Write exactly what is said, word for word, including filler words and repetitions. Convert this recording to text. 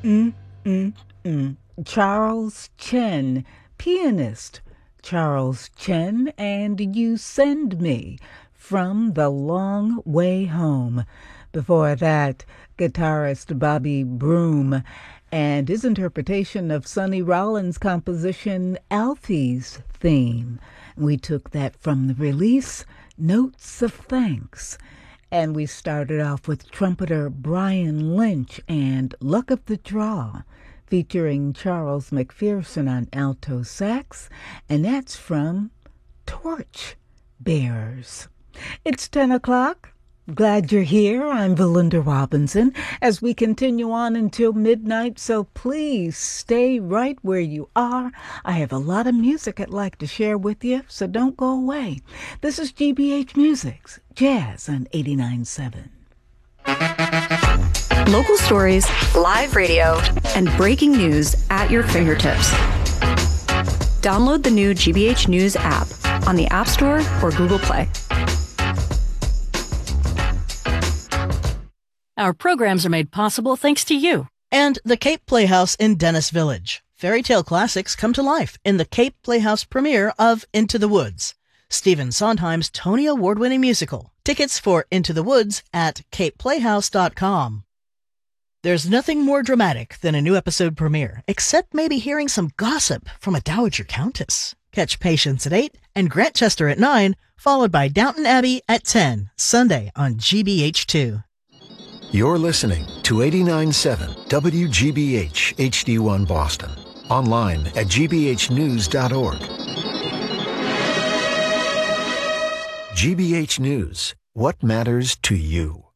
Mm, mm, mm. Charles Chen, pianist. Charles Chen and You Send Me from The Long Way Home. Before that, guitarist Bobby Broom and his interpretation of Sonny Rollins' composition Alfie's Theme. We took that from the release Notes of Thanks. And we started off with trumpeter Brian Lynch and Luck of the Draw, featuring Charles McPherson on alto sax, and that's from Torch Bearers. It's ten o'clock. Glad you're here. I'm Belinda Robinson as we continue on until midnight, so please stay right where you are. I have a lot of music I'd like to share with you, so don't go away. This is G B H Music's Jazz on eighty-nine point seven. Local stories, live radio, and breaking news at your fingertips. Download the new G B H News app on the App Store or Google Play. Our programs are made possible thanks to you. And the Cape Playhouse in Dennis Village. Fairy tale classics come to life in the Cape Playhouse premiere of Into the Woods, Stephen Sondheim's Tony Award-winning musical. Tickets for Into the Woods at cape playhouse dot com. There's nothing more dramatic than a new episode premiere, except maybe hearing some gossip from a Dowager Countess. Catch Patience at eight and Grantchester at nine, followed by Downton Abbey at ten, Sunday on G B H two. You're listening to eighty-nine point seven W G B H H D one Boston. Online at g b h news dot org. G B H News. What matters to you?